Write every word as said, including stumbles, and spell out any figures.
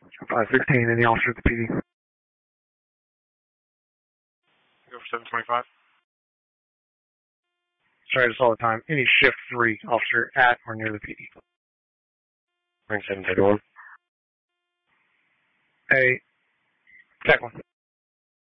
five sixteen, any officer at the P D? Go for seven twenty-five. Sorry, just all the time. Any shift three officer at or near the P D? Ring seven thirty-one. Hey, check one.